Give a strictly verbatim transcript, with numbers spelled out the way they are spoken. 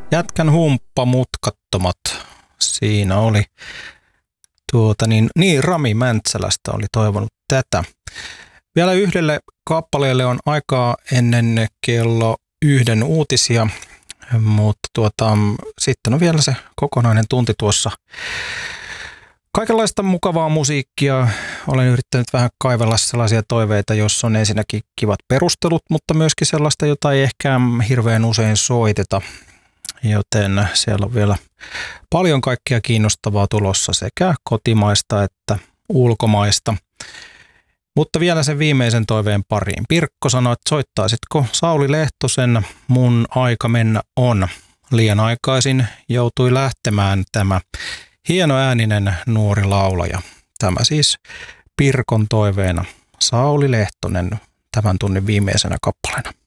Jätkän humppa mutkattomat. Siinä oli tuota niin, niin Rami Mäntsälästä oli toivonut tätä. Vielä yhdelle kappaleelle on aikaa ennen kello yhden uutisia, mutta tuota, sitten on vielä se kokonainen tunti tuossa. Kaikenlaista mukavaa musiikkia. Olen yrittänyt vähän kaivella sellaisia toiveita, jossa on ensinnäkin kivat perustelut, mutta myöskin sellaista, jota ei ehkä hirveän usein soiteta. Joten siellä on vielä paljon kaikkea kiinnostavaa tulossa sekä kotimaista että ulkomaista. Mutta vielä sen viimeisen toiveen pariin. Pirkko sanoi, että soittaisitko Sauli Lehtosen Mun aika mennä on. Liian aikaisin joutui lähtemään tämä hienoääninen nuori laulaja. Tämä siis Pirkon toiveena Sauli Lehtonen tämän tunnin viimeisenä kappaleena.